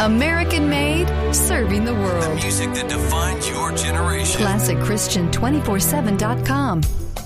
American made, serving the world. Music that defines your generation. ClassicChristian247.com.